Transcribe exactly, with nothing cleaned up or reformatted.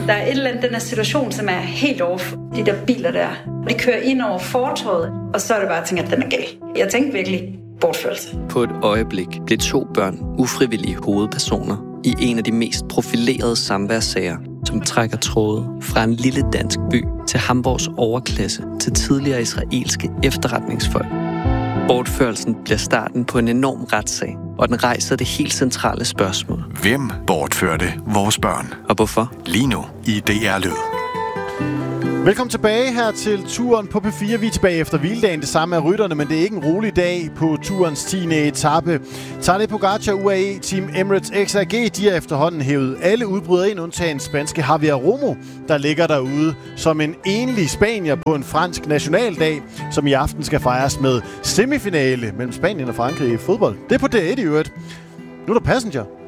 Der er et eller andet, den her situation, som er helt off. De der biler der, de kører ind over fortovet, og så er det bare, at jeg tænker, at den er gal. Jeg tænkte virkelig bortførelse. På et øjeblik blev to børn ufrivillige hovedpersoner i en af de mest profilerede samværssager, som trækker tråde fra en lille dansk by til Hamburgs overklasse til tidligere israelske efterretningsfolk. Bortførelsen bliver starten på en enorm retssag, og den rejser det helt centrale spørgsmål. Hvem bortførte vores børn? Og hvorfor? Lige nu i D R Lyd. Velkommen tilbage her til turen på P fire. Vi er tilbage efter hviledagen. Det samme er rytterne, men det er ikke en rolig dag på turens tiende etape. Tadej Pogacar, U A E, Team Emirates X R G, de har efterhånden hævet alle udbrydere ind, undtagen spanske Javier Romo, der ligger derude som en enlig spanier på en fransk nationaldag, som i aften skal fejres med semifinale mellem Spanien og Frankrig i fodbold. Det er på D et i øvrigt. Nu er der Passenger.